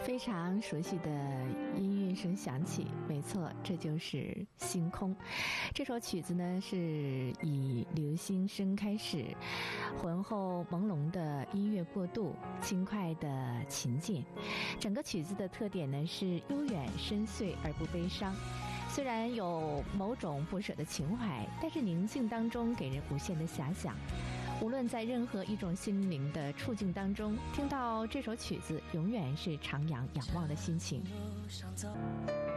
非常熟悉的音乐声响起，没错，这就是《星空》。这首曲子呢是以流星声开始，浑厚朦胧的音乐过渡，轻快的琴键。整个曲子的特点呢是悠远深邃而不悲伤。虽然有某种不舍的情怀，但是宁静当中给人无限的遐想。无论在任何一种心灵的处境当中，听到这首曲子，永远是徜徉仰望的心情。